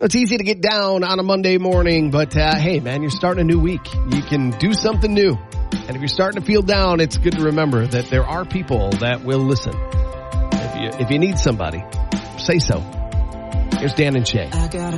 It's easy to get down on a Monday morning, but hey, man, you're starting a new week. You can do something new. And if you're starting to feel down, it's good to remember that there are people that will listen. If you need somebody, say so. Here's Dan and Shay.